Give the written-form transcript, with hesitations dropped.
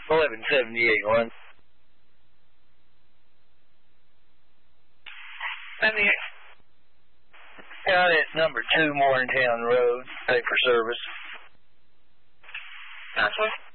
1178 1. 78. Got it. Number 2 Morgantown Road. Pay for service. Gotcha.